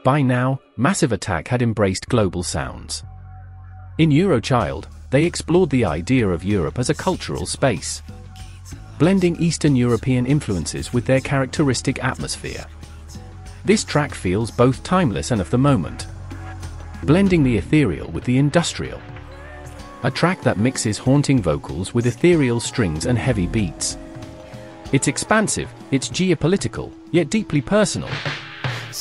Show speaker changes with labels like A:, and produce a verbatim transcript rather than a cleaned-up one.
A: By now, Massive Attack had embraced global sounds. In Eurochild, they explored the idea of Europe as a cultural space, blending Eastern European influences with their characteristic atmosphere. This track feels both timeless and of the moment, blending the ethereal with the industrial. A track that mixes haunting vocals with ethereal strings and heavy beats. It's expansive, it's geopolitical, yet deeply personal,